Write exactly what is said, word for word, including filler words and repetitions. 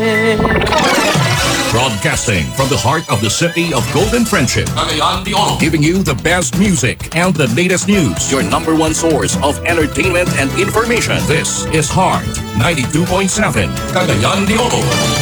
Broadcasting from the heart of the city of Golden Friendship. Cagayan de Oro. Giving you the best music and the latest news. Your number one source of entertainment and information. This is Heart ninety-two point seven. Cagayan de Oro.